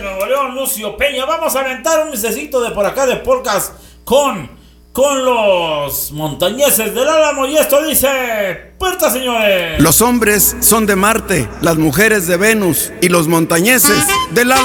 Nuevo León, Lucio Peña. Vamos a aventar un misecito de por acá de Polcas con los montañeses del Álamo. Y esto dice: puerta, señores. Los hombres son de Marte, las mujeres de Venus y los montañeses del Álamo.